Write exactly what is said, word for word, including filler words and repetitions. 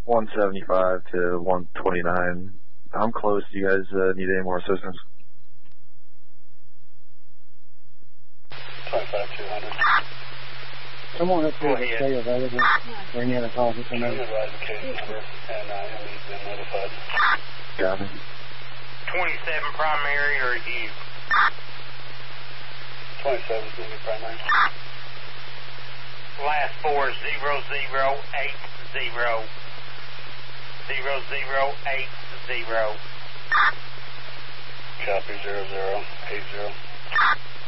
one seventy-five to one twenty-nine. I'm close. Do you guys uh, need any more assistance? twenty-five two hundred. Someone up here will stay available for any other calls. It's another. Advise the case number, and uh, he's been notified. Got it. twenty-seven primary or you? twenty-seven is going to be primary. Last four zero zero eight zero. Zero zero eight zero. Copy zero zero eight zero.